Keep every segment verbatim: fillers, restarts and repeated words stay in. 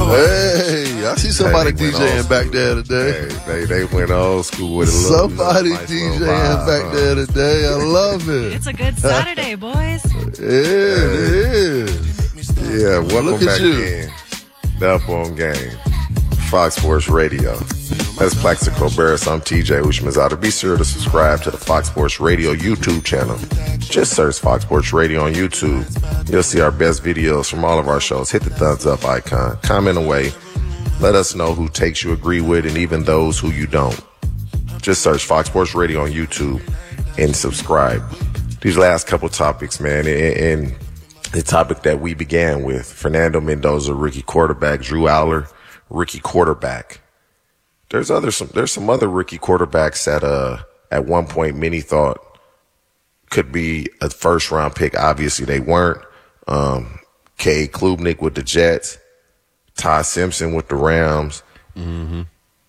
Hey, I see somebody Hey, DJing back there today. Hey, they, they went old school with a little. Somebody nice DJing vibe, back huh? there today. I love it. It's a good Saturday, boys. Yeah, it is. Yeah, welcome Look at back you. in. The Up On Game, Fox Sports Radio. That's Plaxico Barris. I'm T J Ushmanzada. Be sure to subscribe to the Fox Sports Radio YouTube channel. Just search Fox Sports Radio on YouTube. You'll see our best videos from all of our shows. Hit the thumbs up icon. Comment away. Let us know who takes you agree with and even those who you don't. Just search Fox Sports Radio on YouTube and subscribe. These last couple topics, man, and, and the topic that we began with, Fernando Mendoza, rookie quarterback, Drew Aller, rookie quarterback. There's other some there's some other rookie quarterbacks that uh at one point many thought could be a first round pick. Obviously they weren't. Um, Cade Klubnik with the Jets, Ty Simpson with the Rams. Mm-hmm.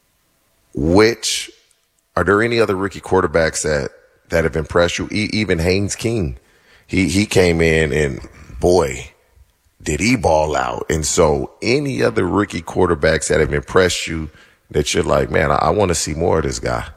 Which are there any other rookie quarterbacks that that have impressed you? E- even Haynes King, he he came in and boy, did he ball out. And so any other rookie quarterbacks that have impressed you that you're like, man, I, I want to see more of this guy?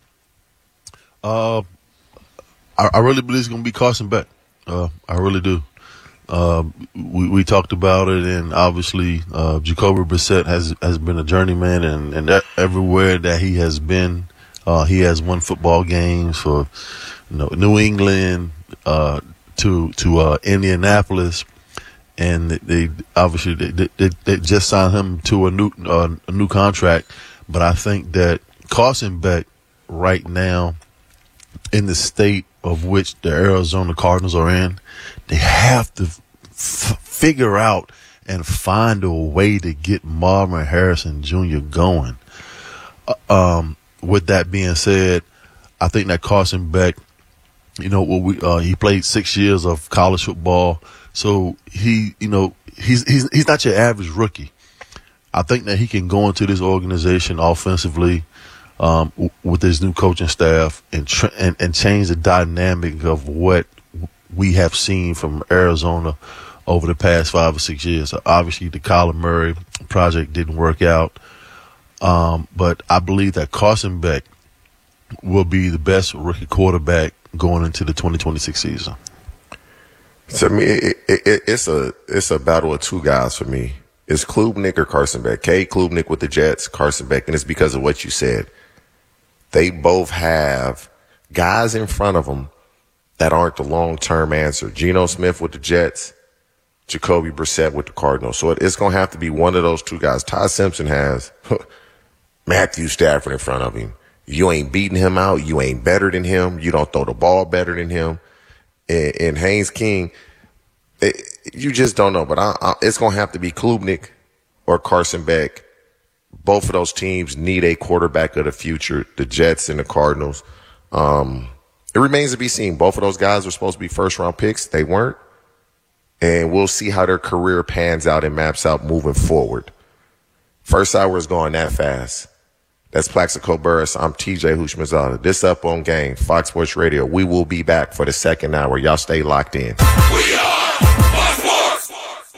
Uh, I, I really believe it's going to be Carson Beck. Uh, I really do. Uh, we, we talked about it, and obviously uh, Jacoby Brissett has has been a journeyman, and, and that, everywhere that he has been, uh, he has won football games for you know, New England uh, to to uh, Indianapolis. And they obviously they, they, they just signed him to a new uh, a new contract, but I think that Carson Beck right now, in the state of which the Arizona Cardinals are in, they have to f- figure out and find a way to get Marvin Harrison Junior going. Uh, um, with that being said, I think that Carson Beck, you know, well, we uh, he played six years of college football. So he, you know, he's he's he's not your average rookie. I think that he can go into this organization offensively um, w- with his new coaching staff and, tr- and and change the dynamic of what we have seen from Arizona over the past five or six years. Obviously, the Kyler Murray project didn't work out, um, but I believe that Carson Beck will be the best rookie quarterback going into the twenty twenty-six season. To me, it, it, it's a it's a battle of two guys for me. It's Klubnik or Carson Beck. Cade Klubnik with the Jets, Carson Beck, and it's because of what you said. They both have guys in front of them that aren't the long-term answer. Geno Smith with the Jets, Jacoby Brissett with the Cardinals. So it, it's going to have to be one of those two guys. Ty Simpson has Matthew Stafford in front of him. You ain't beating him out. You ain't better than him. You don't throw the ball better than him. And, and Haynes King, it, you just don't know. But I, I, it's going to have to be Klubnik or Carson Beck. Both of those teams need a quarterback of the future, the Jets and the Cardinals. Um, it remains to be seen. Both of those guys were supposed to be first-round picks. They weren't. And we'll see how their career pans out and maps out moving forward. First hour is going that fast. That's Plaxico Burris. I'm T J Hushmanzada. This Up On Game, Fox Sports Radio. We will be back for the second hour. Y'all stay locked in. We are Fox Sports.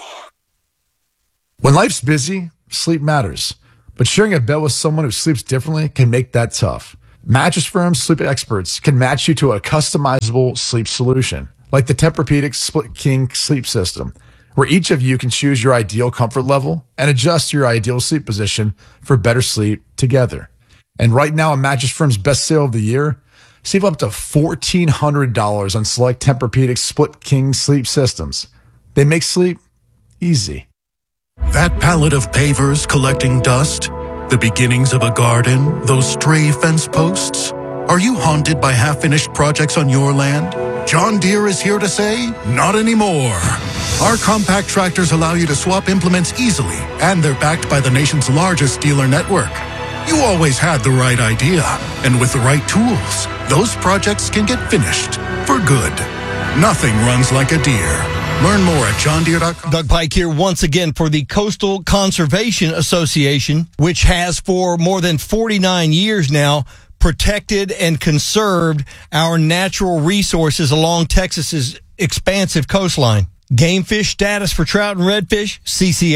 When life's busy, sleep matters. But sharing a bed with someone who sleeps differently can make that tough. Mattress Firm's sleep experts can match you to a customizable sleep solution, like the Tempur-Pedic Split King sleep system, where each of you can choose your ideal comfort level and adjust your ideal sleep position for better sleep together. And right now, on Mattress Firm's best sale of the year, save up to fourteen hundred dollars on select Tempur-Pedic Split King sleep systems. They make sleep easy. That pallet of pavers collecting dust, the beginnings of a garden, those stray fence posts. Are you haunted by half-finished projects on your land? John Deere is here to say, not anymore. Our compact tractors allow you to swap implements easily, and they're backed by the nation's largest dealer network. You always had the right idea, and with the right tools, those projects can get finished for good. Nothing runs like a Deere. Learn more at john deere dot com. Doug Pike here once again for the Coastal Conservation Association, which has for more than forty-nine years now protected and conserved our natural resources along Texas's expansive coastline. Game fish status for trout and redfish, C C A.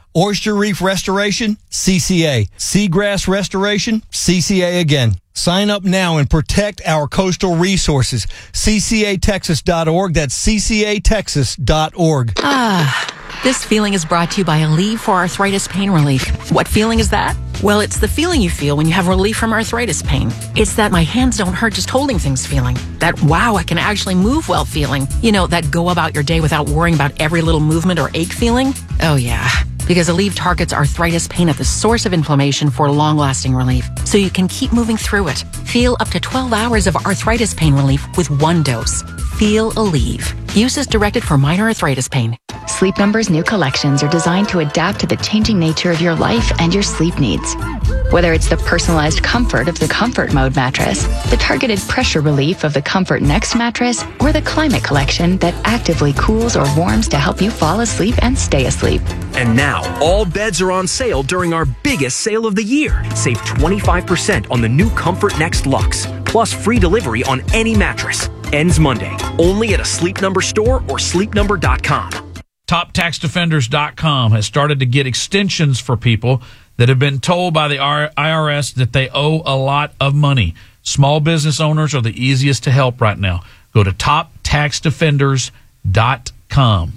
Oyster reef restoration, C C A. Seagrass restoration, C C A again. Sign up now and protect our coastal resources. C C A Texas dot org. That's C C A Texas dot org. Ah, this feeling is brought to you by Aleve for Arthritis Pain Relief. What feeling is that? Well, it's the feeling you feel when you have relief from arthritis pain. It's that my hands don't hurt just holding things feeling. That wow, I can actually move well feeling. You know, that go about your day without worrying about every little movement or ache feeling. Oh yeah, because Aleve targets arthritis pain at the source of inflammation for long-lasting relief, so you can keep moving through it. Feel up to twelve hours of arthritis pain relief with one dose. Feel Aleve. Use is directed for minor arthritis pain. Sleep Number's new collections are designed to adapt to the changing nature of your life and your sleep needs. Whether it's the personalized comfort of the Comfort Mode mattress, the targeted pressure relief of the Comfort Next mattress, or the Climate Collection that actively cools or warms to help you fall asleep and stay asleep. And now, all beds are on sale during our biggest sale of the year. Save twenty-five percent on the new Comfort Next Luxe, plus free delivery on any mattress. Ends Monday, only at a Sleep Number store or sleep number dot com. top tax defenders dot com has started to get extensions for people that have been told by the I R S that they owe a lot of money. Small business owners are the easiest to help right now. Go to top tax defenders dot com.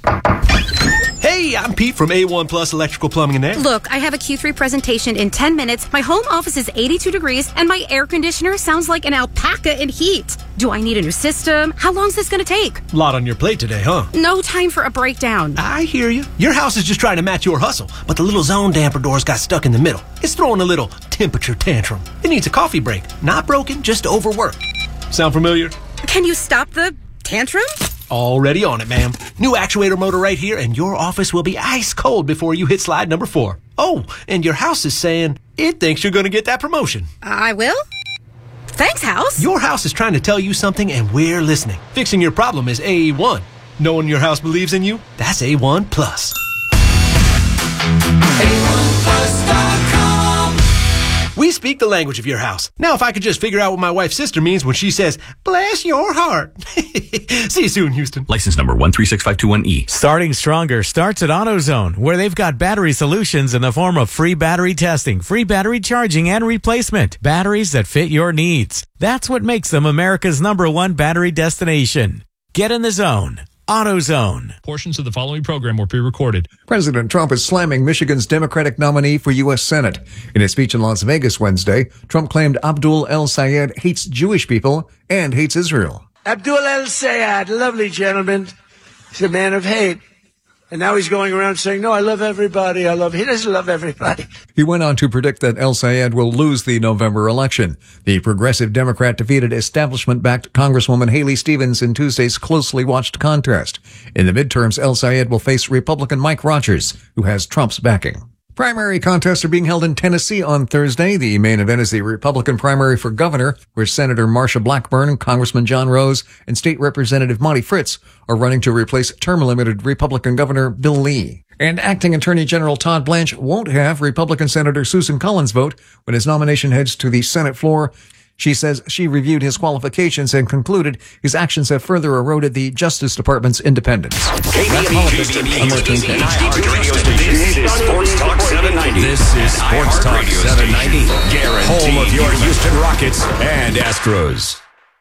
Hey, I'm Pete from A one Plus Electrical Plumbing and Air. Look, I have a Q three presentation in ten minutes. My home office is eighty-two degrees, and my air conditioner sounds like an alpaca in heat. Do I need a new system? How long is this going to take? A lot on your plate today, huh? No time for a breakdown. I hear you. Your house is just trying to match your hustle, but the little zone damper doors got stuck in the middle. It's throwing a little temperature tantrum. It needs a coffee break. Not broken, just overworked. Sound familiar? Can you stop the tantrum? Already on it, ma'am. New actuator motor right here, and your office will be ice cold before you hit slide number four. Oh, and your house is saying it thinks you're going to get that promotion. I will? Thanks, house. Your house is trying to tell you something, and we're listening. Fixing your problem is A one. Knowing your house believes in you, that's A one Plus. A one plus dot com. We speak the language of your house. Now, if I could just figure out what my wife's sister means when she says, bless your heart. See you soon, Houston. License number one three six five two one E. Starting stronger starts at AutoZone, where they've got battery solutions in the form of free battery testing, free battery charging, and replacement. Batteries that fit your needs. That's what makes them America's number one battery destination. Get in the zone. AutoZone. Portions of the following program were pre-recorded. President Trump is slamming Michigan's Democratic nominee for U S Senate. In a speech in Las Vegas Wednesday, Trump claimed Abdul El-Sayed hates Jewish people and hates Israel. Abdul El-Sayed, lovely gentleman. He's a man of hate. And now he's going around saying, no, I love everybody. I love, he doesn't love everybody. He went on to predict that El-Sayed will lose the November election. The progressive Democrat defeated establishment-backed Congresswoman Haley Stevens in Tuesday's closely watched contest. In the midterms, El-Sayed will face Republican Mike Rogers, who has Trump's backing. Primary contests are being held in Tennessee on Thursday. The main event is the Republican primary for governor, where Senator Marsha Blackburn, Congressman John Rose, and State Representative Monty Fritz are running to replace term-limited Republican Governor Bill Lee. And acting Attorney General Todd Blanche won't have Republican Senator Susan Collins vote when his nomination heads to the Senate floor. She says she reviewed his qualifications and concluded his actions have further eroded the Justice Department's independence. K B M E Houston, Houston's radios to this is Sports Talk seven ninety. This is Sports Talk seven ninety. Guaranteed. Home of your Houston Rockets and Astros.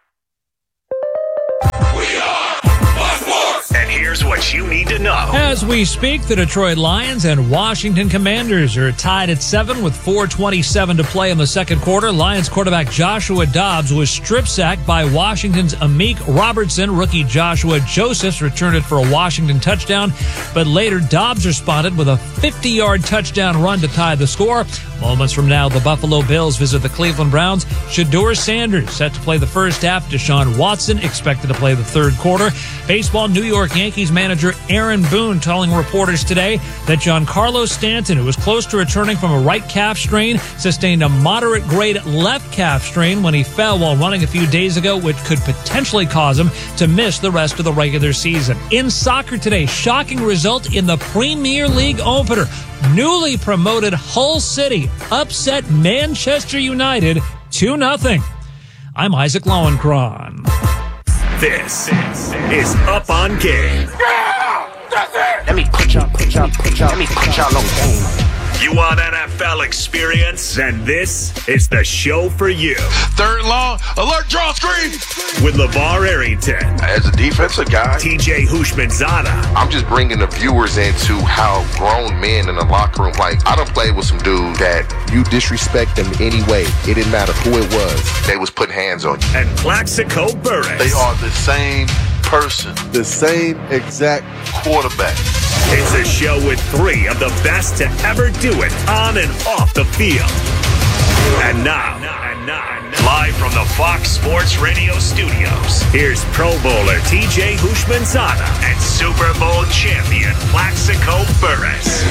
We are Fox Sports. And here's what you need to know. As we speak, the Detroit Lions and Washington Commanders are tied at seven with four twenty-seven to play in the second quarter. Lions quarterback Joshua Dobbs was strip sacked by Washington's Amik Robertson. Rookie Joshua Josephs returned it for a Washington touchdown, but later Dobbs responded with a fifty-yard touchdown run to tie the score. Moments from now, the Buffalo Bills visit the Cleveland Browns. Shedeur Sanders set to play the first half. Deshaun Watson expected to play the third quarter. Baseball, New York Yankees manager Aaron Boone telling reporters today that Giancarlo Stanton, who was close to returning from a right calf strain, sustained a moderate grade left calf strain when he fell while running a few days ago, which could potentially cause him to miss the rest of the regular season. In soccer today, shocking result in the Premier League opener. Newly promoted Hull City upset Manchester United two nothing. I'm Isaac Lowenkron. This is Up on Game. Let me put y'all, put y'all, put y'all, let me put y'all on game. You want N F L experience? Then this is the show for you. Third long, alert, draw, screen. With LeVar Arrington. As a defensive guy, T J Houshmandzadeh. I'm just bringing the viewers into how grown men in the locker room, like, I done played with some dudes that you disrespect them anyway. It didn't matter who it was. They was putting hands on you. And Plaxico Burress. They are the same person, the same exact quarterback. It's a show with three of the best to ever do it on and off the field. And now, and now, and now live from the Fox Sports Radio studios, here's Pro Bowler T J Houshmandzadeh and Super Bowl champion Plaxico Burress.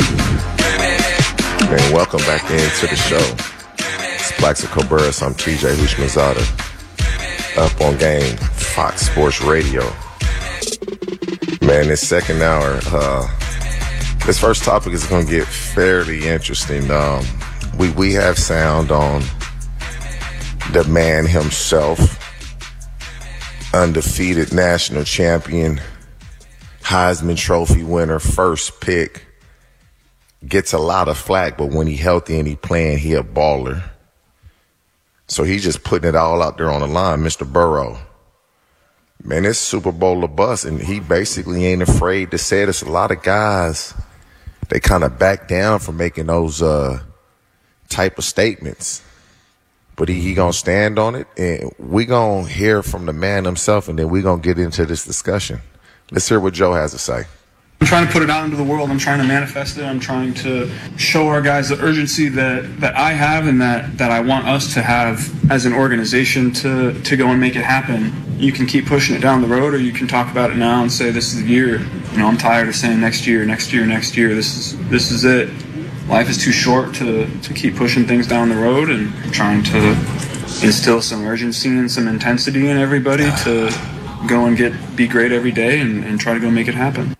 Man, welcome back into the show. It's Plaxico Burress. I'm T J Houshmandzadeh. Up on Game, Fox Sports Radio. Man, this second hour, uh, this first topic is going to get fairly interesting. Um, we we have sound on the man himself, undefeated national champion, Heisman Trophy winner, first pick, gets a lot of flack, but when he healthy and he playing, he a baller. So he's just putting it all out there on the line, Mister Burrow. Man, it's Super Bowl or bust, and he basically ain't afraid to say it. It's a lot of guys, they kind of back down from making those uh, type of statements. But he, he going to stand on it, and we going to hear from the man himself, and then we going to get into this discussion. Let's hear what Joe has to say. I'm trying to put it out into the world. I'm trying to manifest it. I'm trying to show our guys the urgency that, that I have and that, that I want us to have as an organization to, to go and make it happen. You can keep pushing it down the road, or you can talk about it now and say this is the year. You know, I'm tired of saying next year, next year, next year. This is this is it. Life is too short to, to keep pushing things down the road, and trying to instill some urgency and some intensity in everybody to go and get be great every day and, and try to go make it happen.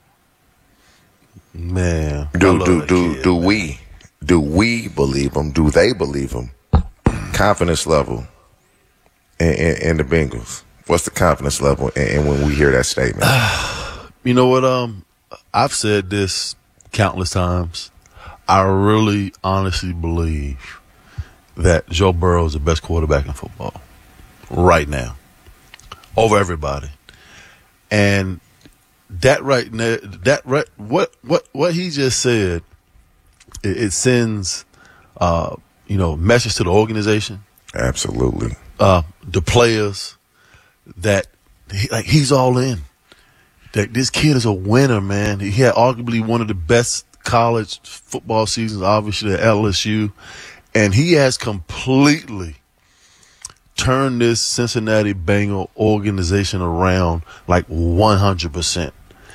Man, do do do kid, do man. we do we believe them? Do they believe them? Confidence level in, in, in the Bengals. What's the confidence level? And, and when we hear that statement, you know what? Um, I've said this countless times. I really, honestly believe that Joe Burrow is the best quarterback in football right now, over everybody, and. That right now, that right, what what what he just said, it, it sends, uh, you know, message to the organization. Absolutely. Uh, the players that he, like he's all in. That this kid is a winner, man. He had arguably one of the best college football seasons, obviously at L S U, and he has completely turn this Cincinnati Bengal organization around like one hundred percent.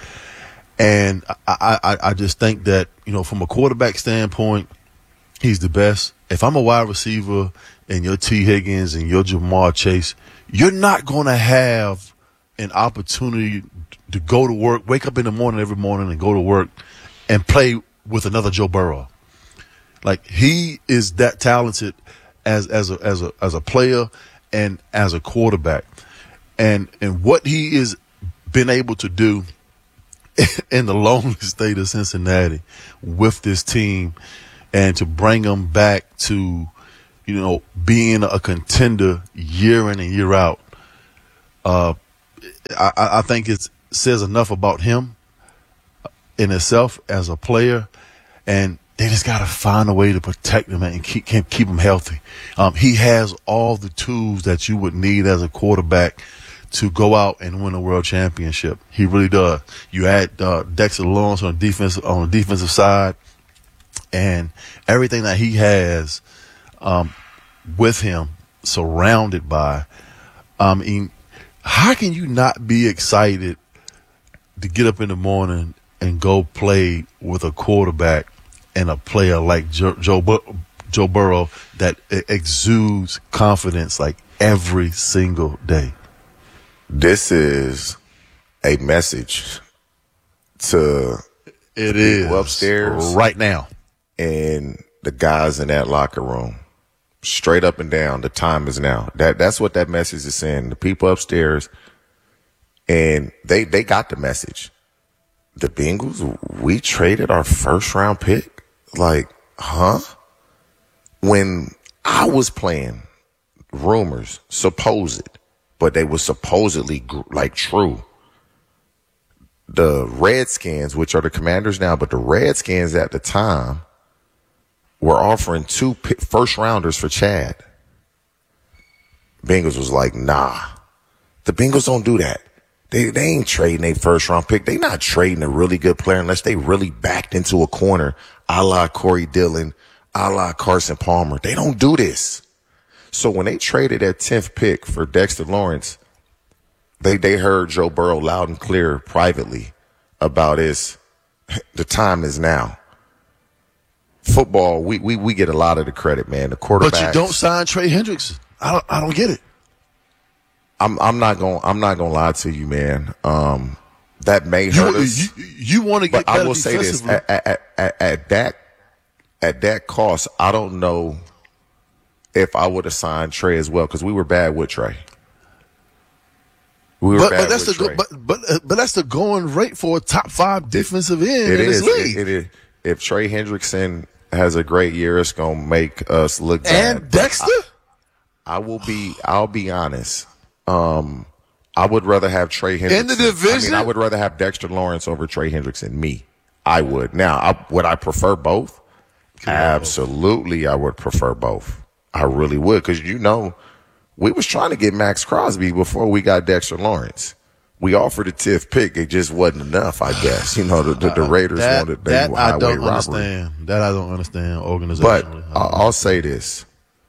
And I, I, I just think that, you know, from a quarterback standpoint, he's the best. If I'm a wide receiver and you're T. Higgins and you're Jamar Chase, you're not going to have an opportunity to go to work, wake up in the morning every morning and go to work and play with another Joe Burrow. Like, he is that talented as as a as a as a player and as a quarterback, and and what he has been able to do in the lonely state of Cincinnati with this team, and to bring them back to, you know, being a contender year in and year out. Uh, I, I think it says enough about him in itself as a player, and they just got to find a way to protect him and keep keep, keep him healthy. Um, he has all the tools that you would need as a quarterback to go out and win a world championship. He really does. You add uh, Dexter Lawrence on the defense on the defensive side, and everything that he has um, with him, surrounded by. I mean, how can you not be excited to get up in the morning and go play with a quarterback and a player like Joe, Joe, Bur- Joe Burrow that exudes confidence like every single day? This is a message to it the is people upstairs right now and the guys in that locker room. Straight up and down, the time is now. That that's what that message is saying. The people upstairs, and they they got the message. The Bengals, we traded our first round pick? Like, huh? When I was playing, rumors, supposed, but they were supposedly like true. The Redskins, which are the Commanders now, but the Redskins at the time were offering two first rounders for Chad. Bengals was like, nah, the Bengals don't do that. They they ain't trading a first round pick. They not trading a really good player unless they really backed into a corner, a la Corey Dillon, a la Carson Palmer. They don't do this. So when they traded that tenth pick for Dexter Lawrence, they they heard Joe Burrow loud and clear privately about his, the time is now. Football, we we we get a lot of the credit, man. The quarterbacks. But you don't sign Trey Hendricks. I don't I don't get it. I'm I'm not gonna I'm not gonna lie to you, man. Um, that may hurt you, us. You, you want to get but better I will say this defensively. at, at, at, at that at that cost, I don't know if I would have signed Trey as well because we were bad with Trey. We were but, bad but that's with the Trey. go, but but uh, but that's the going rate for a top five defensive end It in is. this league. It, it is. If Trey Hendrickson has a great year, it's gonna make us look bad. And Dexter, I, I will be. I'll be honest. Um, I would rather have Trey Hendrickson in the division. I mean, I would rather have Dexter Lawrence over Trey Hendrickson. Me, I would. Now, I, would I prefer both? Absolutely, I would prefer both. I really would, because you know, we was trying to get Max Crosby before we got Dexter Lawrence. We offered a tenth pick. It just wasn't enough, I guess. You know, the, the, the Raiders that, wanted they that were I highway don't robbery. understand. That I don't understand organizationally. But I'll, I'll say this.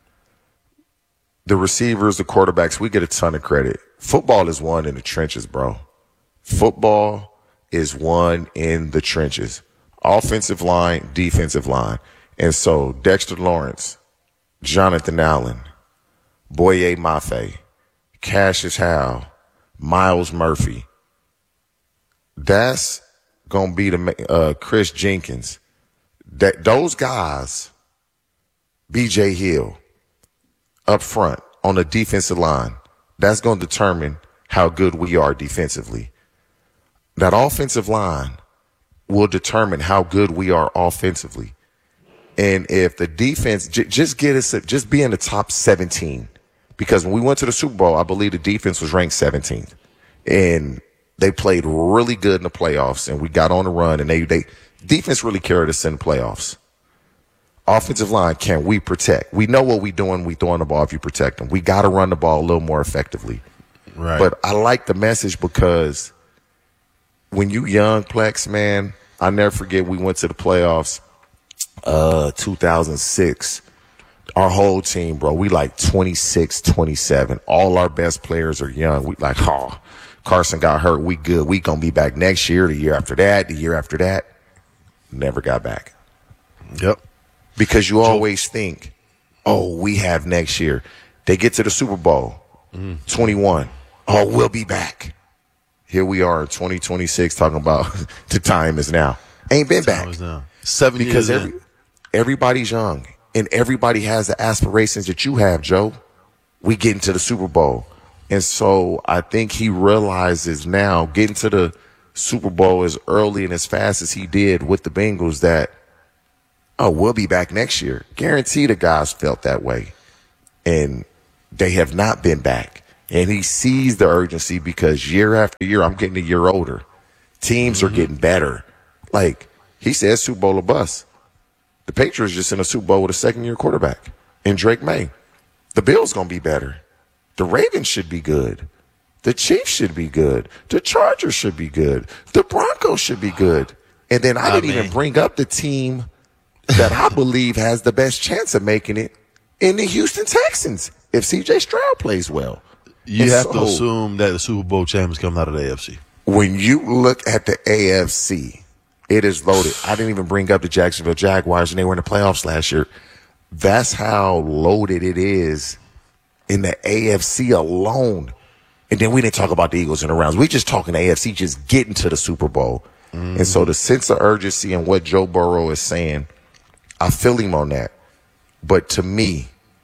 The receivers, the quarterbacks, we get a ton of credit. Football is won in the trenches, bro. Football is won in the trenches. Offensive line, defensive line. And so Dexter Lawrence, Jonathan Allen, Boye Mafe, Cassius Howe, Miles Murphy. That's going to be the uh, Chris Jenkins. That those guys, B J Hill, up front on the defensive line, that's going to determine how good we are defensively. That offensive line will determine how good we are offensively. And if the defense j- just get us, just be in the top seventeen, because when we went to the Super Bowl, I believe the defense was ranked seventeenth, and they played really good in the playoffs, and we got on the run, and they they defense really carried us in the playoffs. Offensive line, can we protect? We know what we're doing. We throwing the ball if you protect them. We got to run the ball a little more effectively. Right. But I like the message because when you young, Plex, man, I never forget we went to the playoffs uh, two thousand six. Our whole team, bro, we like twenty-six, twenty-seven. All our best players are young. We like, oh, Carson got hurt. We good. We going to be back next year, the year after that, the year after that. Never got back. Yep. Because you always think, oh, we have next year. They get to the Super Bowl, mm. twenty-one. Oh, we'll be back. Here we are in twenty twenty-six talking about the time is now. Ain't been back. Seven because years every, in. everybody's young and everybody has the aspirations that you have, Joe. We get into the Super Bowl. And so I think he realizes now, getting to the Super Bowl as early and as fast as he did with the Bengals, that, oh, we'll be back next year. Guarantee the guys felt that way. And they have not been back. And he sees the urgency because year after year, I'm getting a year older. Teams mm-hmm. are getting better. Like, he says Super Bowl or bust. The Patriots just in a Super Bowl with a second-year quarterback in Drake May. The Bills going to be better. The Ravens should be good. The Chiefs should be good. The Chargers should be good. The Broncos should be good. And then I, I didn't mean. even bring up the team that I believe has the best chance of making it in the Houston Texans if C J Stroud plays well. You and have so, to assume that the Super Bowl champions come out of the A F C. When you look at the A F C, it is loaded. I didn't even bring up the Jacksonville Jaguars, and they were in the playoffs last year. That's how loaded it is in the A F C alone. And then we didn't talk about the Eagles in the rounds. We just talking the A F C just getting to the Super Bowl. Mm-hmm. And so the sense of urgency and what Joe Burrow is saying, I feel him on that. But to me,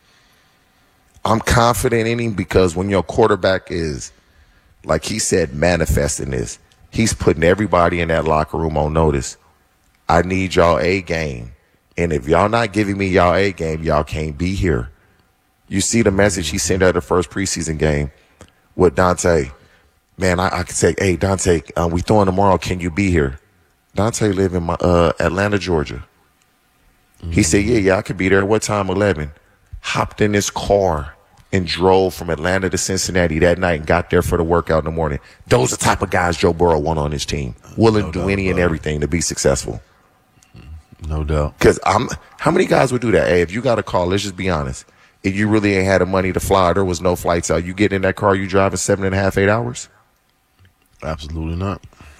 I'm confident in him because when your quarterback is, like he said, manifesting this, he's putting everybody in that locker room on notice. I need y'all A game. And if y'all not giving me y'all A game, y'all can't be here. You see the message he sent at the first preseason game with Dante. Man, I, I could say, hey, Dante, uh, we throwing tomorrow. Can you be here? Dante live in my, uh, Atlanta, Georgia. Mm-hmm. He said, yeah, yeah, I could be there. What time? eleven. Hopped in his car and drove from Atlanta to Cincinnati that night and got there for the workout in the morning. Those are the type of guys Joe Burrow want on his team. Willing no to do doubt, any and everything to be successful. No doubt. Because I'm, how many guys would do that? Hey, if you got a call, let's just be honest. If you really ain't had the money to fly, there was no flights out, you get in that car, you driving seven and a half, eight hours? Absolutely not.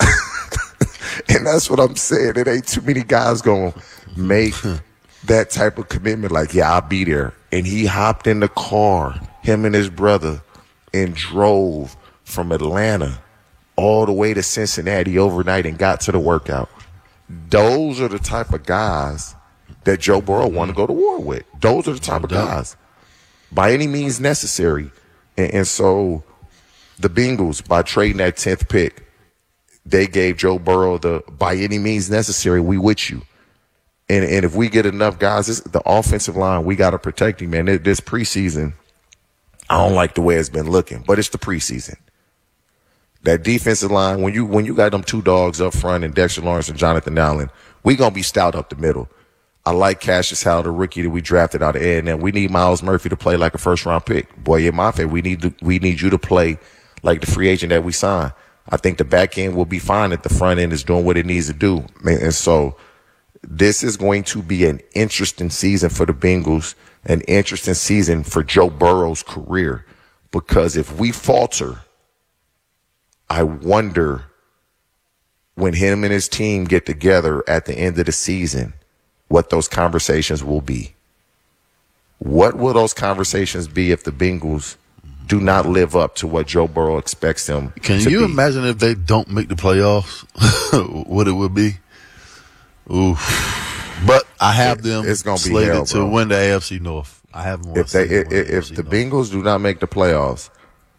And that's what I'm saying. It ain't too many guys going to make that type of commitment like, yeah, I'll be there. And he hopped in the car, him and his brother, and drove from Atlanta all the way to Cincinnati overnight and got to the workout. Those are the type of guys that Joe Burrow want to go to war with. Those are the type of guys, by any means necessary. And, and so the Bengals, by trading that tenth pick, they gave Joe Burrow the by any means necessary, we with you. And and if we get enough guys, this, the offensive line, we got to protect him, man. This preseason, I don't like the way it's been looking, but it's the preseason. That defensive line, when you when you got them two dogs up front and Dexter Lawrence and Jonathan Allen, we going to be stout up the middle. I like Cassius Howell, the rookie that we drafted out of A and M. We need Myles Murphy to play like a first-round pick. Boy, in my favor, we need to, we need you to play like the free agent that we signed. I think the back end will be fine if the front end is doing what it needs to do. And so this is going to be an interesting season for the Bengals, an interesting season for Joe Burrow's career. Because if we falter, I wonder when him and his team get together at the end of the season, what those conversations will be. What will those conversations be if the Bengals do not live up to what Joe Burrow expects them Can to you be? imagine if they don't make the playoffs, what it would be? Ooh. But I have them it's gonna be slated hell, to bro. win the A F C North. I have them. If they if, if the Bengals do not make the playoffs,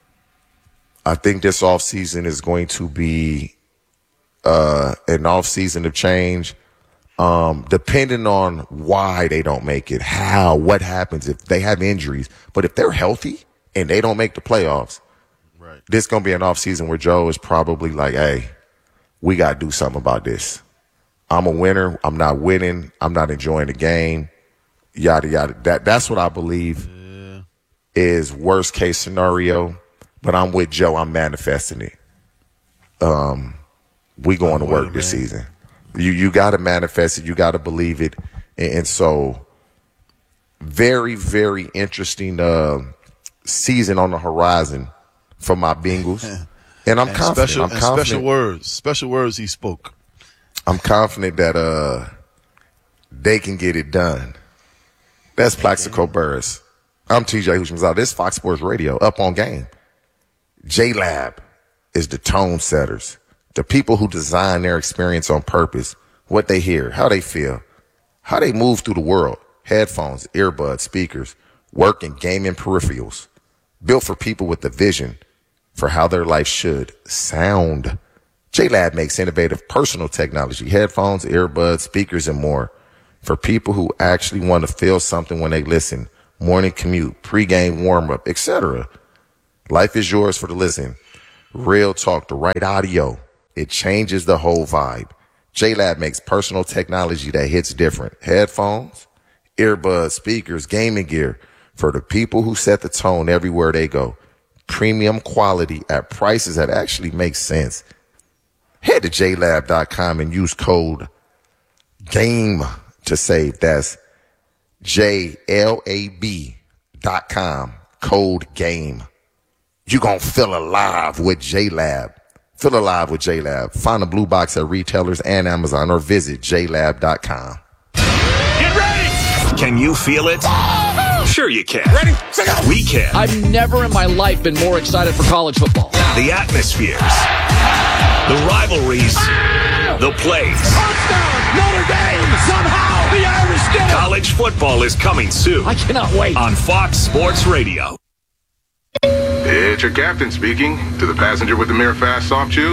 I think this offseason is going to be uh, an offseason of change. Um, depending on why they don't make it, how, what happens if they have injuries. But if they're healthy and they don't make the playoffs, right, this is going to be an offseason where Joe is probably like, hey, we got to do something about this. I'm a winner. I'm not winning. I'm not enjoying the game. Yada, yada. That, that's what I believe yeah. is worst case scenario. But I'm with Joe. I'm manifesting it. Um, we going to work this season. You you got to manifest it. You got to believe it. And, and so very, very interesting uh, season on the horizon for my Bengals. And I'm and confident. Special, I'm and confident. Special words. Special words he spoke. I'm confident that uh, they can get it done. That's Plaxico Burress. I'm T J Houshmandzadeh. This is Fox Sports Radio, Up on Game. J-Lab is the tone setters. The people who design their experience on purpose, what they hear, how they feel, how they move through the world. Headphones, earbuds, speakers, work and gaming peripherals. Built for people with a vision for how their life should sound. J-Lab makes innovative personal technology, headphones, earbuds, speakers, and more for people who actually want to feel something when they listen. Morning commute, pregame warm-up, et cetera. Life is yours for the listen. Real talk, the right audio. It changes the whole vibe. J-Lab makes personal technology that hits different. Headphones, earbuds, speakers, gaming gear for the people who set the tone everywhere they go. Premium quality at prices that actually make sense. Head to j lab dot com and use code GAME to save. That's J L A B dot com. Code GAME. You're going to feel alive with J-Lab. Feel alive with J-Lab. Find the blue box at retailers and Amazon or visit j lab dot com. Get ready! Can you feel it? Sure you can. Ready? We can. I've never in my life been more excited for college football. The atmospheres, the rivalries, the plays. Touchdown! Notre Dame! Somehow the Irish get it! College football is coming soon. I cannot wait. On Fox Sports Radio. It's your captain speaking. To the passenger with the Mirror Fast Soft Chews,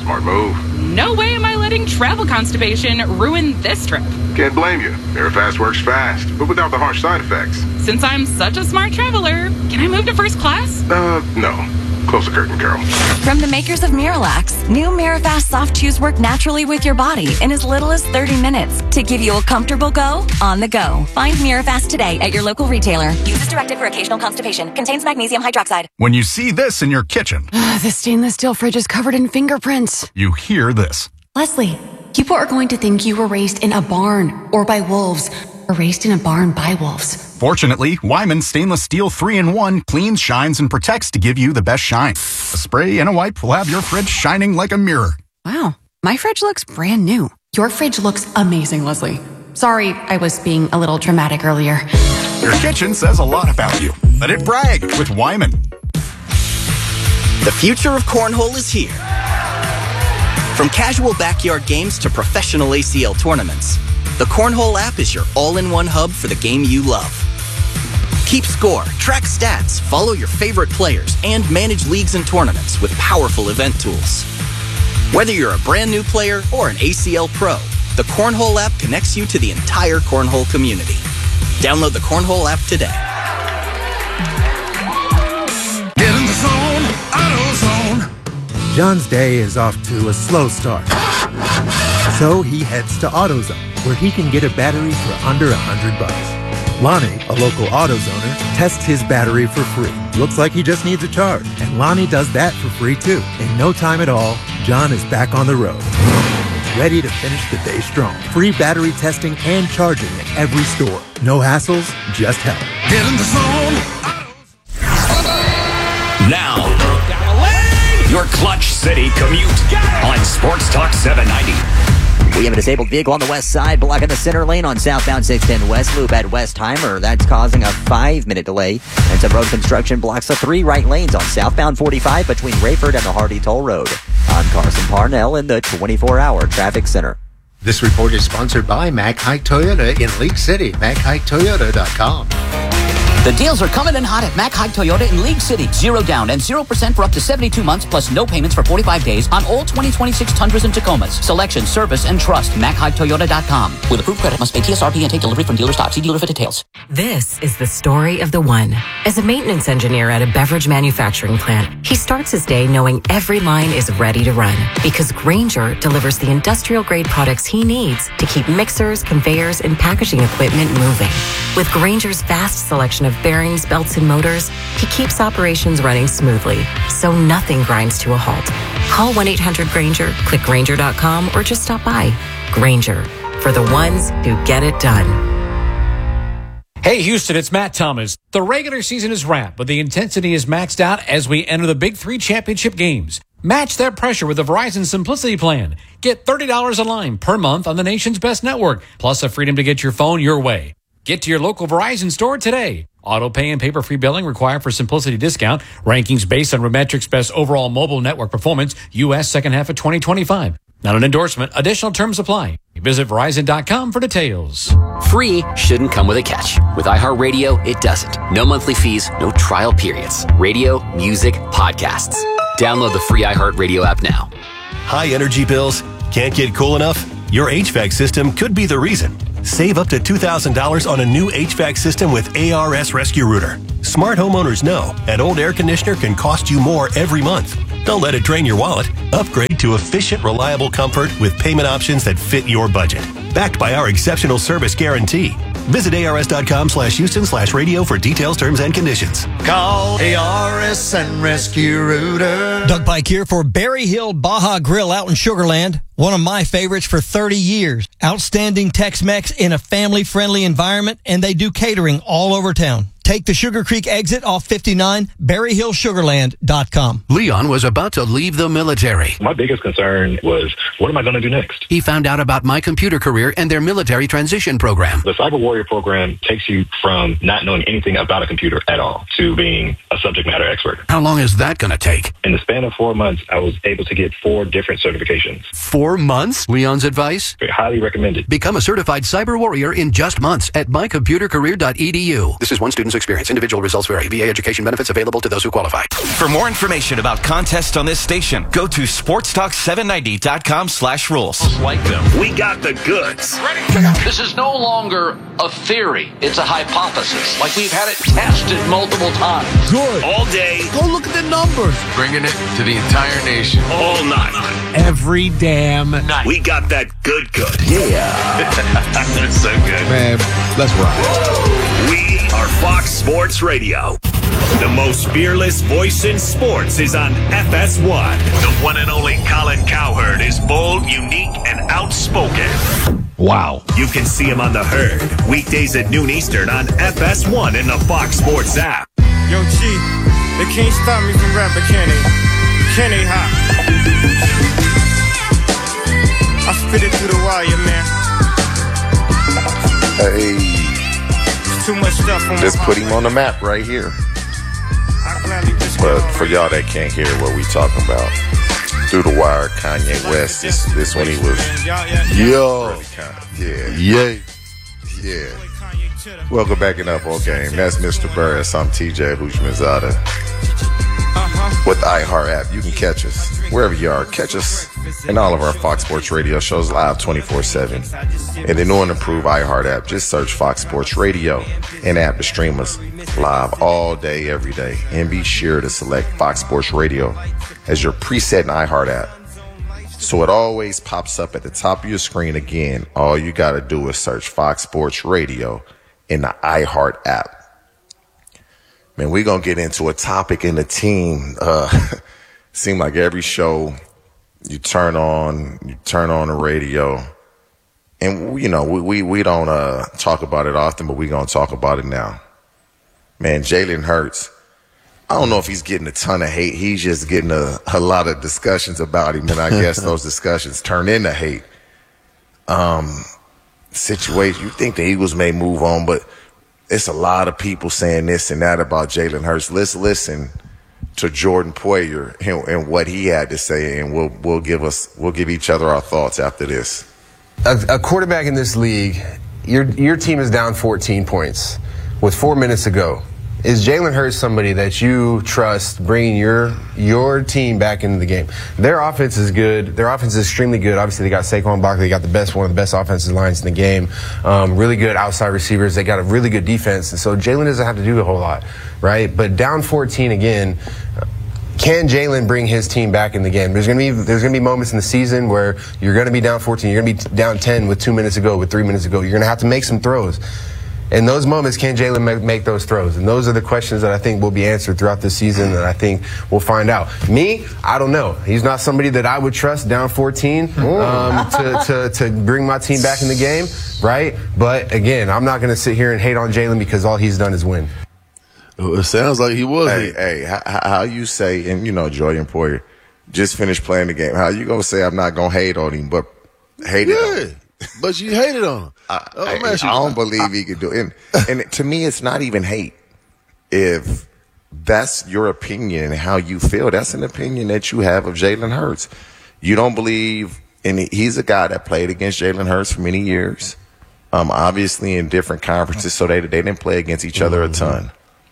Smart move. No way am I letting travel constipation ruin this trip. Can't blame you. Airfast works fast, but without the harsh side effects. Since I'm such a smart traveler, can I move to first class? Uh, no. Close the curtain, Carol. From the makers of Miralax, new Mirafast soft chews work naturally with your body in as little as thirty minutes to give you a comfortable go on the go. Find Mirafast today at your local retailer. Use as directed for occasional constipation. Contains magnesium hydroxide. When you see this in your kitchen, The stainless steel fridge is covered in fingerprints. you hear this. Leslie, people are going to think you were raised in a barn or by wolves or raised in a barn by wolves. Fortunately, Wyman Stainless Steel three in one cleans, shines, and protects to give you the best shine. A spray and a wipe will have your fridge shining like a mirror. Wow, my fridge looks brand new. Your fridge looks amazing, Leslie. Sorry, I was being a little dramatic earlier. Your kitchen says a lot about you. Let it brag with Wyman. The future of cornhole is here. From casual backyard games to professional A C L tournaments, the Cornhole app is your all-in-one hub for the game you love. Keep score, track stats, follow your favorite players, and manage leagues and tournaments with powerful event tools. Whether you're a brand new player or an A C L pro, the Cornhole app connects you to the entire Cornhole community. Download the Cornhole app today. Get in the zone, AutoZone. John's day is off to a slow start. So he heads to AutoZone, where he can get a battery for under a hundred bucks. Lonnie, a local AutoZoner, tests his battery for free. Looks like he just needs a charge, and Lonnie does that for free too. In no time at all, John is back on the road, ready to finish the day strong. Free battery testing and charging at every store. No hassles, just help. Get in the zone. Now, your Clutch City commute on Sports Talk seven ninety. We have a disabled vehicle on the west side blocking the center lane on southbound six ten West Loop at Westheimer. That's causing a five-minute delay. And some road construction blocks the three right lanes on southbound forty-five between Rayford and the Hardy Toll Road. I'm Carson Parnell in the twenty-four hour traffic center. This report is sponsored by Mack Hike Toyota in League City. Mack Hike Toyota dot com. The deals are coming in hot at Mack Hike Toyota in League City. Zero down and zero percent for up to seventy-two months plus no payments for forty-five days on all twenty twenty-six Tundras and Tacomas. Selection, service, and trust. Mack Hike Toyota dot com. With approved credit, must pay T S R P and take delivery from dealer stock. See dealer for details. This is the story of the one. As a maintenance engineer at a beverage manufacturing plant, he starts his day knowing every line is ready to run because Grainger delivers the industrial-grade products he needs to keep mixers, conveyors, and packaging equipment moving. With Grainger's vast selection of bearings, belts, and motors, he keeps operations running smoothly, so nothing grinds to a halt. Call one eight hundred Grainger, click Grainger dot com, or just stop by. Grainger, for the ones who get it done. Hey Houston, it's Matt Thomas. The regular season is wrapped, but the intensity is maxed out as we enter the Big Three championship games. Match that pressure with the Verizon Simplicity plan. Get thirty dollars a line per month on the nation's best network, plus the freedom to get your phone your way. Get to your local Verizon store today. Auto pay and paper-free billing required for Simplicity discount. Rankings based on Remetric's best overall mobile network performance. U S second half of twenty twenty-five. Not an endorsement. Additional terms apply. Visit Verizon dot com for details. Free shouldn't come with a catch. With iHeartRadio, it doesn't. No monthly fees, no trial periods. Radio, music, podcasts. Download the free iHeartRadio app now. High energy bills? Can't get cool enough? Your H V A C system could be the reason. Save up to two thousand dollars on a new H V A C system with A R S Rescue Router. Smart homeowners know an old air conditioner can cost you more every month. Don't let it drain your wallet. Upgrade to efficient, reliable comfort with payment options that fit your budget. Backed by our exceptional service guarantee. Visit ars.com slash Houston slash radio for details, terms, and conditions. Call A R S and Rescue Router. Doug Pike here for Berry Hill Baja Grill out in Sugar Land. One of my favorites for thirty years. Outstanding Tex-Mex in a family-friendly environment, and they do catering all over town. Take the Sugar Creek exit off fifty-nine, berry hill sugar land dot com. Leon was about to leave the military. My biggest concern was, what am I going to do next? He found out about My Computer Career and their military transition program. The Cyber Warrior program takes you from not knowing anything about a computer at all to being a subject matter expert. How long is that going to take? In the span of four months, I was able to get four different certifications. Four months? Leon's advice? I highly recommended. Become a certified cyber warrior in just months at my computer career dot e d u. This is one student's experience. Individual results vary. V A education benefits available to those who qualify. For more information about contests on this station, go to sports talk seven ninety dot com slash rules. Like them. We got the goods. Ready? This is no longer a theory. It's a hypothesis. Like we've had it tested multiple times. Good. All day. Go look at the numbers. Bringing it to the entire nation. All night. Every damn night. We got that good good. Yeah. That's so good. Man, let's rock. We are Fox Sports Radio. The most fearless voice in sports is on F S one. The one and only Colin Cowherd is bold, unique, and outspoken. Wow. You can see him on The Herd, weekdays at noon Eastern on F S one in the Fox Sports app. Yo, G, they can't stop me from rapping, can they? Can they, hot? I spit it through the wire, man. Hey. There's too much stuff on Just my put him on the map right here. But for y'all that can't hear what we talking about, Through the Wire, Kanye West, this, this when he was, Yo. really kind of, yeah. Yeah. Yeah. Welcome back in Up On Game. That's Mister Burris. I'm T J Houshmandzadeh. With the iHeart app, you can catch us wherever you are. Catch us in all of our Fox Sports Radio shows live twenty-four seven. And the new and improved iHeart app, just search Fox Sports Radio and app to stream us live all day, every day. And be sure to select Fox Sports Radio as your preset in iHeart app, so it always pops up at the top of your screen again. All you got to do is search Fox Sports Radio in the iHeart app. Man, we're going to get into a topic in the team. Uh, seem like every show you turn on, you turn on the radio, and, you know, we we, we don't uh, talk about it often, but we're going to talk about it now. Man, Jalen Hurts, I don't know if he's getting a ton of hate. He's just getting a, a lot of discussions about him, and I guess those discussions turn into hate. Um, situation, you think the Eagles may move on, but it's a lot of people saying this and that about Jalen Hurts. Let's listen to Jordan Poyer and, and what he had to say, and we'll we'll give us we'll give each other our thoughts after this. A, a quarterback in this league, your your team is down fourteen points with four minutes to go. Is Jalen Hurts somebody that you trust bringing your your team back into the game? Their offense is good. Their offense is extremely good. Obviously, they got Saquon Barkley. They got the best, one of the best offensive lines in the game. Um, really good outside receivers. They got a really good defense. And so Jalen doesn't have to do a whole lot, right? But down fourteen again, can Jalen bring his team back in the game? There's gonna be there's gonna be moments in the season where you're gonna be down fourteen. You're gonna be down ten with two minutes to go, with three minutes to go. You're gonna have to make some throws. In those moments, can Jalen make, make those throws? And those are the questions that I think will be answered throughout the season, and I think we'll find out. Me, I don't know. He's not somebody that I would trust down fourteen um, to, to, to bring my team back in the game, right? But, again, I'm not going to sit here and hate on Jalen because all he's done is win. It sounds like he was. Hey, hey, how, how you say, and, you know, Jordan Poyer just finished playing the game. How you going to say I'm not going to hate on him, but hate yeah. it on him? But you hated on him. I, I, I don't believe he could do it. And, and to me, it's not even hate. If that's your opinion and how you feel, that's an opinion that you have of Jalen Hurts. You don't believe, and he's a guy that played against Jalen Hurts for many years, um, obviously in different conferences, so they, they didn't play against each other a ton.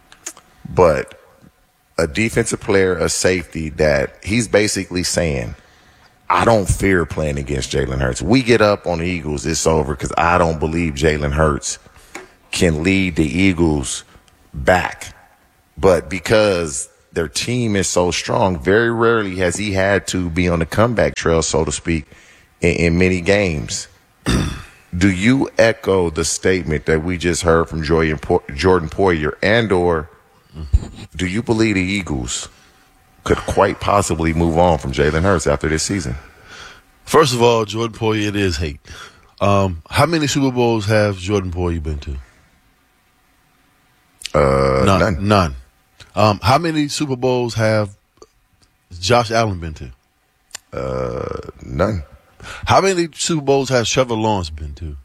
But a defensive player, a safety, that he's basically saying, I don't fear playing against Jalen Hurts. We get up on the Eagles, it's over, because I don't believe Jalen Hurts can lead the Eagles back. But because their team is so strong, very rarely has he had to be on the comeback trail, so to speak, in, in many games. Do you echo the statement that we just heard from Jordan Poyer, and or do you believe the Eagles could quite possibly move on from Jalen Hurts after this season? First of all, Jordan Poyer, it is hate. Um, how many Super Bowls have Jordan Poyer been to? Uh, none. None. None. Um, how many Super Bowls have Josh Allen been to? Uh, none. How many Super Bowls has Trevor Lawrence been to?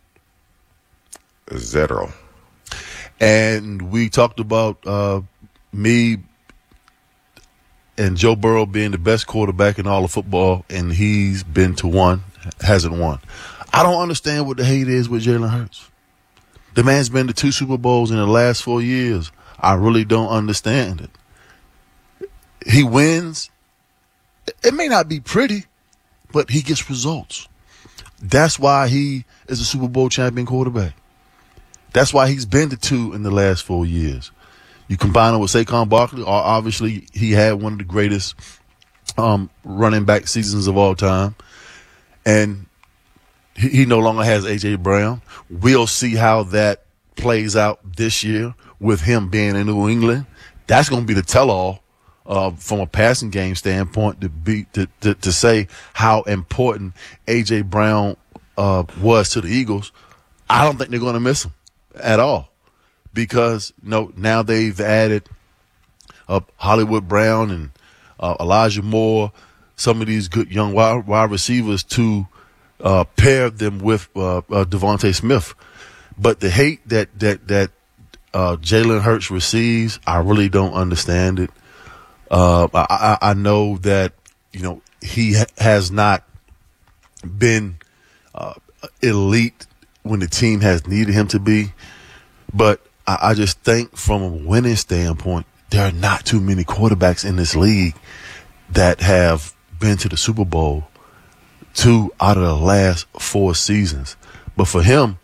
Zero. And we talked about uh, me and Joe Burrow being the best quarterback in all of football, and he's been to one, hasn't won. I don't understand what the hate is with Jalen Hurts. The man's been to two Super Bowls in the last four years. I really don't understand it. He wins. It may not be pretty, but he gets results. That's why he is a Super Bowl champion quarterback. That's why he's been to two in the last four years. You combine it with Saquon Barkley, obviously he had one of the greatest um, running back seasons of all time. And he, he no longer has A J Brown. We'll see how that plays out this year with him being in New England. That's going to be the tell-all uh, from a passing game standpoint to be to, to, to say how important A J Brown uh, was to the Eagles. I don't think they're going to miss him at all because you know, now they've added uh, Hollywood Brown and uh, Elijah Moore, some of these good young wide, wide receivers to uh, pair them with uh, uh, Devontae Smith. But the hate that that that uh, Jalen Hurts receives, I really don't understand it. Uh, I, I know that you know he ha- has not been uh, elite when the team has needed him to be, but I, I just think from a winning standpoint, there are not too many quarterbacks in this league that have been to the Super Bowl two out of the last four seasons. But for him,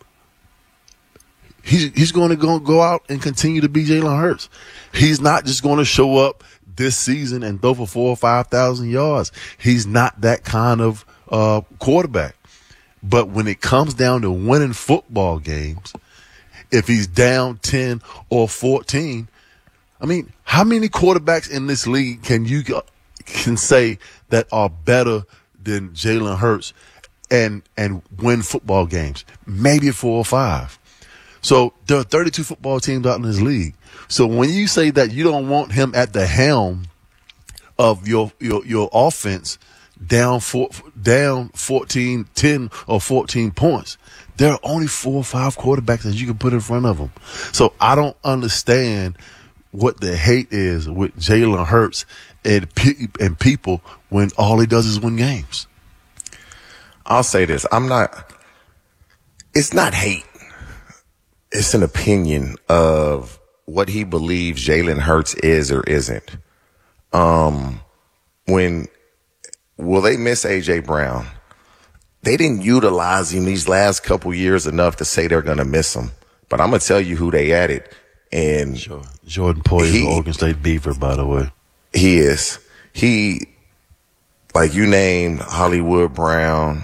he's he's going to go, go out and continue to be Jalen Hurts. He's not just going to show up this season and throw for four or five thousand yards. He's not that kind of uh, quarterback. But when it comes down to winning football games, if he's down ten or fourteen, I mean, how many quarterbacks in this league can you can say that are better than Jalen Hurts and and win football games? Maybe four or five. So there are thirty-two football teams out in this league. So when you say that you don't want him at the helm of your your, your offense down four, down fourteen, ten or fourteen points, there are only four or five quarterbacks that you can put in front of him. So I don't understand what the hate is with Jalen Hurts and, and people when all he does is win games. I'll say this. I'm not – it's not hate. It's an opinion of what he believes Jalen Hurts is or isn't. Um, when will they miss A J Brown? They didn't utilize him these last couple years enough to say they're going to miss him. But I'm going to tell you who they added. And sure. Jordan Poyer is an Oregon State Beaver, by the way. He is. He, like you named Hollywood Brown.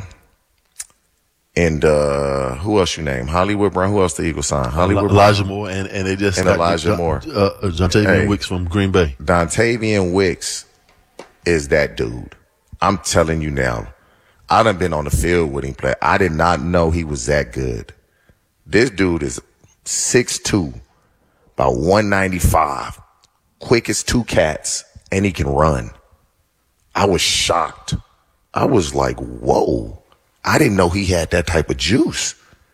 And uh, who else you name? Hollywood Brown. Who else the Eagles signed? Hollywood Elijah Brown. Moore, and, and they just and got Elijah John, Moore. Uh, Dontavian hey, Wicks from Green Bay. Dontavian Wicks is that dude. I'm telling you now. I done been on the field with him play. I did not know he was that good. This dude is six two, about one ninety-five, quick as two cats, and he can run. I was shocked. I was like, whoa. I didn't know he had that type of juice.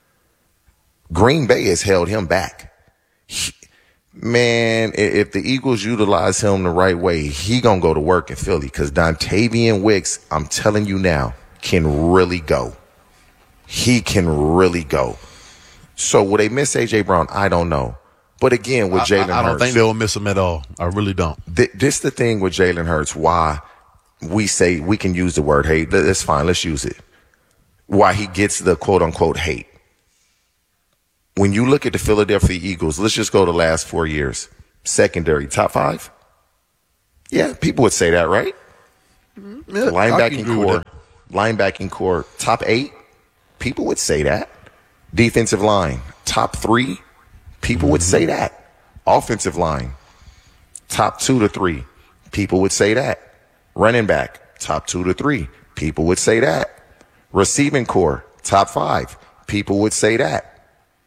Green Bay has held him back. He, man, if the Eagles utilize him the right way, he gonna go to work in Philly because Dontavian Wicks, I'm telling you now, can really go. He can really go. So will they miss A J Brown? I don't know. But again, with Jalen Hurts, I, I don't think they'll miss him at all. I really don't. Th- this the thing with Jalen Hurts, why we say we can use the word hate. That's fine. Let's use it. Why he gets the quote-unquote hate. When you look at the Philadelphia Eagles, let's just go the last four years. Secondary, top five? Yeah, people would say that, right? Yeah, linebacking core, linebacking core, top eight? People would say that. Defensive line, top three? People mm-hmm. would say that. Offensive line, top two to three? People would say that. Running back, top two to three? People would say that. Receiving core, top five. People would say that.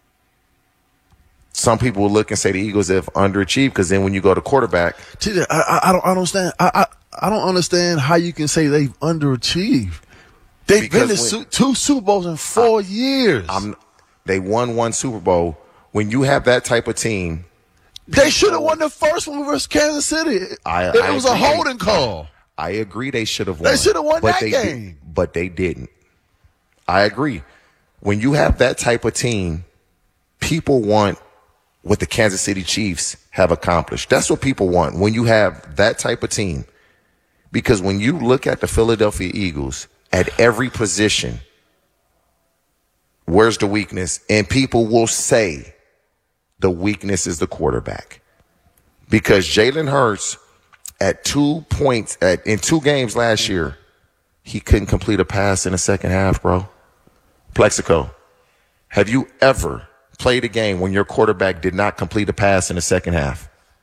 Some people will look and say the Eagles have underachieved because then when you go to quarterback, I, I, I don't understand. I, I I don't understand how you can say they've underachieved. They've been to su- two Super Bowls in four I, years. I'm, they won one Super Bowl. When you have that type of team, they should have won the first one versus Kansas City. I, it I was agree. a holding call. I, I agree. They should have won. They should have won but that they game, did, but they didn't. I agree. When you have that type of team, people want what the Kansas City Chiefs have accomplished. That's what people want when you have that type of team. Because when you look at the Philadelphia Eagles at every position, where's the weakness? And people will say the weakness is the quarterback. Because Jalen Hurts at two points at, in two games last year, he couldn't complete a pass in the second half, bro. Plexico, have you ever played a game when your quarterback did not complete a pass in the second half?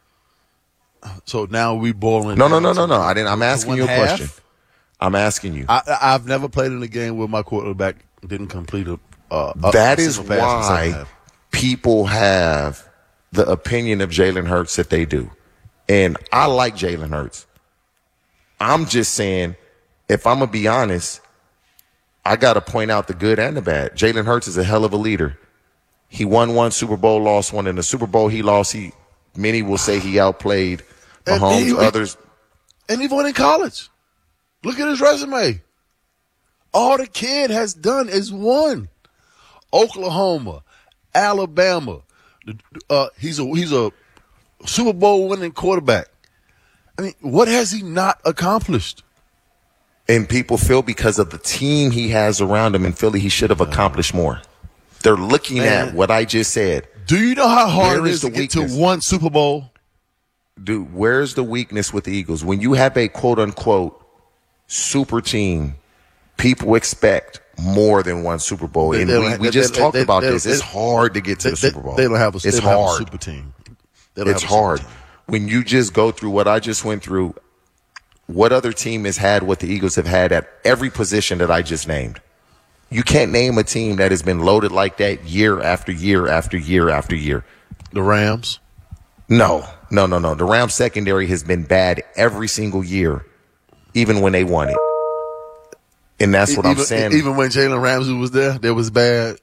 So now we boiling. No, no, no, no, no. I didn't. I'm asking you a half? question. I'm asking you. I, I've never played in a game where my quarterback didn't complete a. Uh, that a is pass in the second why half. people have the opinion of Jalen Hurts that they do. And I like Jalen Hurts. I'm just saying, if I'm going to be honest, I got to point out the good and the bad. Jalen Hurts is a hell of a leader. He won one Super Bowl, lost one. In the Super Bowl he lost, he many will say he outplayed Mahomes, he, others. And he won in college. Look at his resume. All the kid has done is won. Oklahoma, Alabama. Uh, he's a he's a Super Bowl winning quarterback. I mean, what has he not accomplished? And people feel because of the team he has around him in Philly, he should have accomplished more. They're looking Man. at what I just said. Do you know how hard Where it is to get to one Super Bowl? Dude, where's the weakness with the Eagles? When you have a quote-unquote super team, people expect more than one Super Bowl. They, and they we, we they, just they, talked they, about they, this. They, it's hard to get to they, the Super Bowl. They don't have a, it's they don't hard. have a super team. They don't It's have a super hard. team. When you just go through what I just went through, what other team has had what the Eagles have had at every position that I just named? You can't name a team that has been loaded like that year after year after year after year. The Rams? No, no, no, no. The Rams secondary has been bad every single year, even when they won it. And that's what even, I'm saying. Even when Jalen Ramsey was there, they was bad.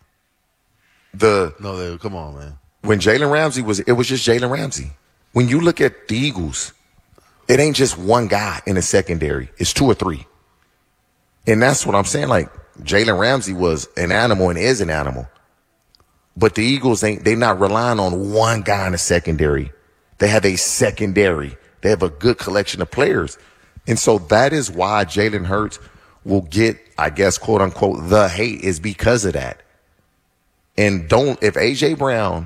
The No, they, come on, man. When Jalen Ramsey was, it was just Jalen Ramsey. When you look at the Eagles, it ain't just one guy in the secondary. It's two or three. And that's what I'm saying. Like, Jalen Ramsey was an animal and is an animal. But the Eagles ain't, they're not relying on one guy in the secondary. They have a secondary. They have a good collection of players. And so that is why Jalen Hurts will get, I guess, quote unquote, the hate is because of that. And don't, if A J Brown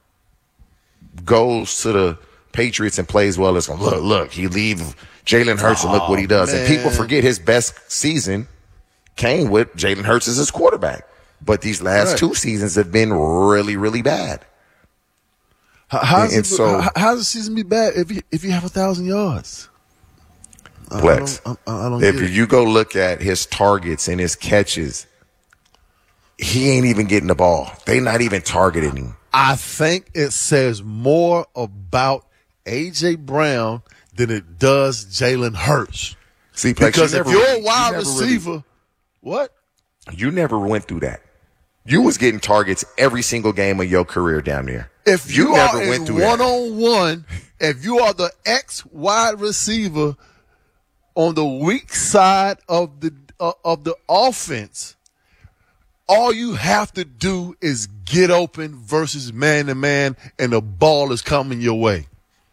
goes to the Patriots and plays well, it's going to look, look, he leave Jalen Hurts and look what he does. man. And people forget his best season came with Jalen Hurts as his quarterback. But these last Right. two seasons have been really, really bad. How, how's, And it, so- how, how's the season be bad if you, if you have a thousand yards? I- Plex, I don't, I, I don't if get it. you go look at his targets and his catches, he ain't even getting the ball. They not even targeting him. I think it says more about A J Brown than it does Jalen Hurts. See, Plex, because you if never you're really- a wide you never really- receiver, what? You never went through that. You was getting targets every single game of your career down there. If you, You never are went in through that. one-on-one, if you are the X wide receiver on the weak side of the uh, of the offense, all you have to do is get open versus man to man, and the ball is coming your way.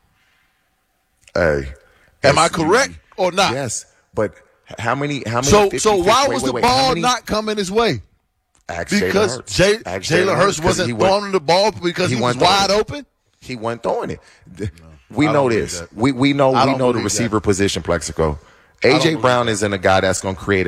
Hey, Am I yes, correct or not? Yes, but how many? How many? So, fifty, so why wait, was wait, the wait, how ball many- not coming his way? Ask Because Jalen Hurts. Jay, Ask Jalen Hurts 'cause wasn't he went- throwing the ball because he, he was wasn't throwing wide it. open. He wasn't throwing it. We I know don't believe this. that. We we know I we don't know the believe receiver that. position, Plexico. don't A J believe Brown isn't a guy that's going to create